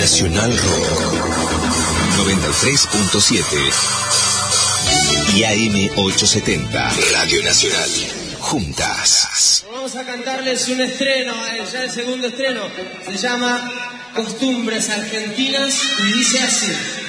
Nacional Rock 93.7 y AM870 Radio Nacional. Juntas. Vamos a cantarles un estreno, ya el segundo estreno. Se llama Costumbres Argentinas y dice así.